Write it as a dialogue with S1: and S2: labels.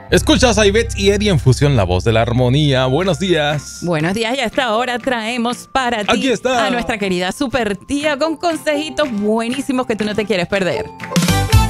S1: Escuchas a Ivette y Eddie en Fusión, la voz de la armonía. Buenos días.
S2: Buenos días, y a esta hora traemos para ti
S1: Aquí está
S2: a nuestra querida super tía con consejitos buenísimos que tú no te quieres perder.